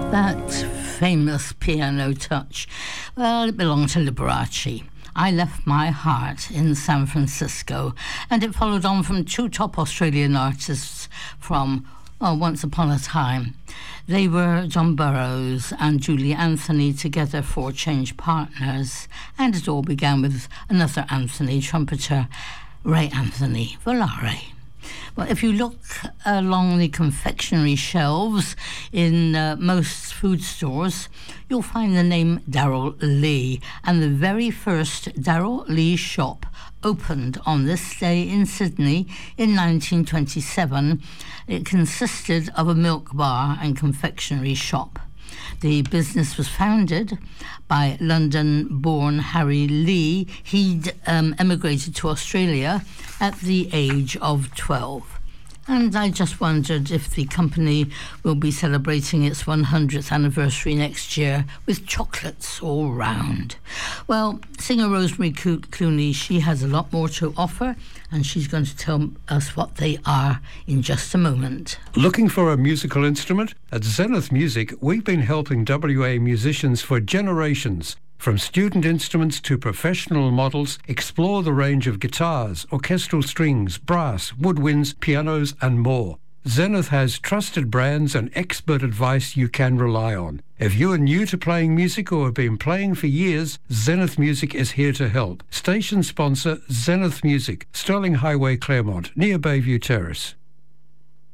That famous piano touch, well, it belonged to Liberace. I Left My Heart in San Francisco, and it followed on from two top Australian artists from Once Upon a Time. They were John Burroughs and Julie Anthony, together for Change Partners, and it all began with another Anthony, trumpeter Ray Anthony Volare. Well, if you look along the confectionery shelves in most food stores, you'll find the name Darrell Lea, and the very first Darrell Lea shop opened on this day in Sydney in 1927. It consisted of a milk bar and confectionery shop. The business was founded by London-born Harry Lea. He'd emigrated to Australia at the age of 12. And I just wondered if the company will be celebrating its 100th anniversary next year with chocolates all round. Well, singer Rosemary Clooney, she has a lot more to offer, and she's going to tell us what they are in just a moment. Looking for a musical instrument? At Zenith Music, we've been helping WA musicians for generations. From student instruments to professional models, explore the range of guitars, orchestral strings, brass, woodwinds, pianos and more. Zenith has trusted brands and expert advice you can rely on. If you are new to playing music or have been playing for years, Zenith Music is here to help. Station sponsor Zenith Music, Sterling Highway, Claremont, near Bayview Terrace.